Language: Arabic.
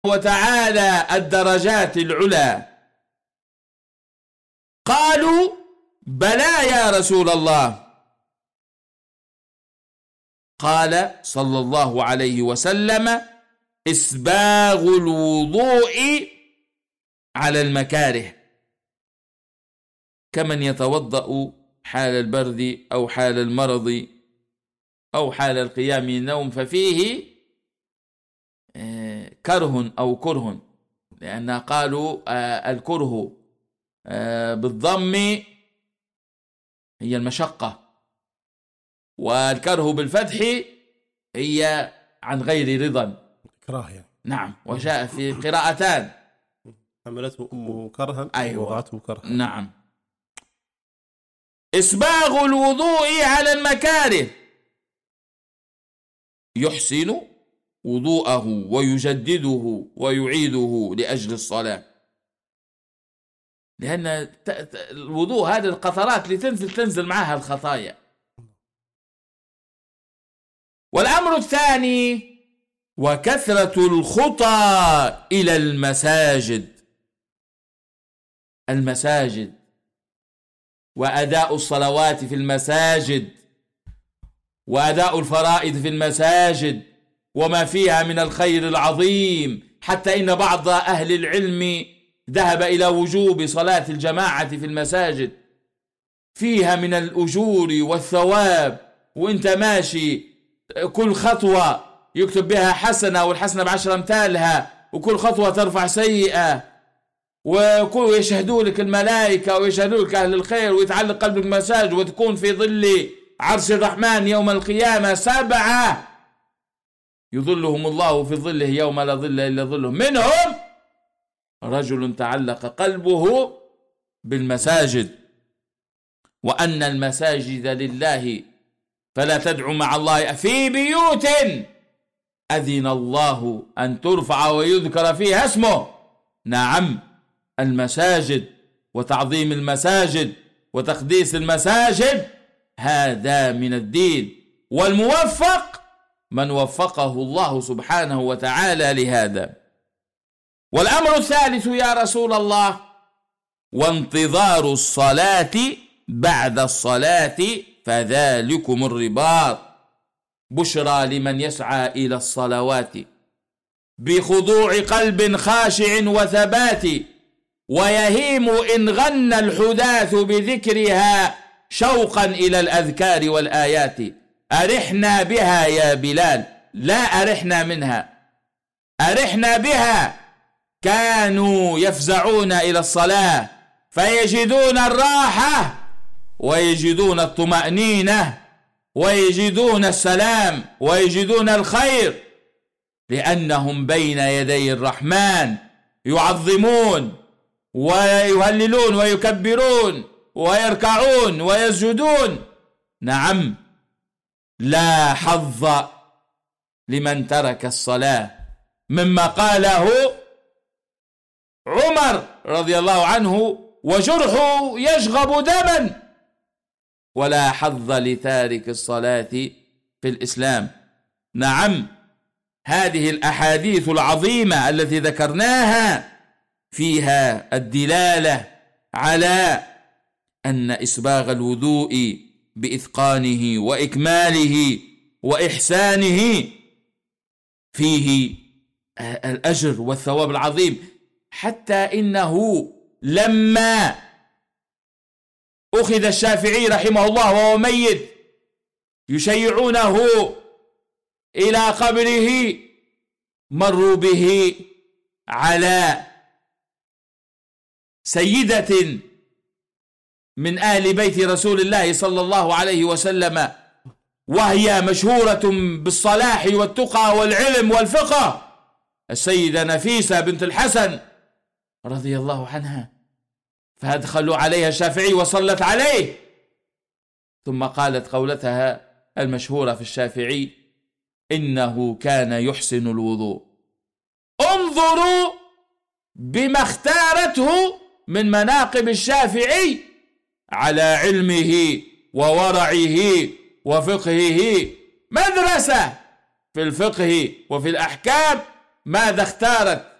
وتعالى الدرجات العلى. قالوا بلى يا رسول الله. قال صلى الله عليه وسلم إسباغ الوضوء على المكاره، كمن يتوضأ حال البرد أو حال المرض أو حال القيام من النوم، ففيه كره أو كره، لأن قالوا الكره بالضم هي المشقة، والكره بالفتح هي عن غير رضا، كراهية. نعم. وجاء في قراءتان، حملته أمه كرها ووضعته كرها. نعم. إسباغ الوضوء على المكاره، يحسن وضوءه ويجدده ويعيده لأجل الصلاة، لأن الوضوء هذه القطرات اللي تنزل معها الخطايا. والأمر الثاني وكثرة الخطى إلى المساجد وأداء الصلوات في المساجد وأداء الفرائض في المساجد وما فيها من الخير العظيم، حتى إن بعض أهل العلم ذهب إلى وجوب صلاة الجماعة في المساجد، فيها من الأجور والثواب، وإنت ماشي كل خطوة يكتب بها حسنة، والحسنة ب10 أمثالها، وكل خطوة ترفع سيئة، ويشهدوا لك الملائكة ويشهدوا لك أهل الخير، ويتعلق قلبك مساجد، وتكون في ظل عرش الرحمن يوم القيامة 7 يظلهم الله في ظله يوم لا ظل إلا ظله، منهم رجل تعلق قلبه بالمساجد، وأن المساجد لله فلا تدعوا مع الله في بيوت أذن الله أن ترفع ويذكر فيها اسمه. نعم، المساجد وتعظيم المساجد وتقديس المساجد هذا من الدين، والموفق من وفقه الله سبحانه وتعالى لهذا. والأمر الثالث يا رسول الله وانتظار الصلاة بعد الصلاة فذلكم الرباط، بشرى لمن يسعى إلى الصلوات بخضوع قلب خاشع وثبات، ويهيم إن غنى الحداث بذكرها شوقا إلى الأذكار والآيات. أرحنا بها يا بلال، لا أرحنا منها، أرحنا بها. كانوا يفزعون إلى الصلاة فيجدون الراحة ويجدون الطمأنينة ويجدون السلام ويجدون الخير، لأنهم بين يدي الرحمن يعظمون ويهللون ويكبرون ويركعون ويسجدون. نعم، لا حظ لمن ترك الصلاة، مما قاله عمر رضي الله عنه وجرحه يشغب دما، ولا حظ لتارك الصلاة في الإسلام. نعم، هذه الأحاديث العظيمة التي ذكرناها فيها الدلالة على أن إسباغ الوضوء بإتقانه وإكماله وإحسانه فيه الأجر والثواب العظيم، حتى إنه لما أخذ الشافعي رحمه الله وهو ميت يشيعونه إلى قبره، مروا به على سيدة من آل بيت رسول الله صلى الله عليه وسلم، وهي مشهورة بالصلاح والتقى والعلم والفقه، السيدة نفيسة بنت الحسن رضي الله عنها. فأدخلوا عليها الشافعي وصلت عليه، ثم قالت قولتها المشهورة في الشافعي: إنه كان يحسن الوضوء. انظروا بما اختارته من مناقب الشافعي على علمه وورعه وفقهه، مدرسة في الفقه وفي الأحكام ماذا اختارت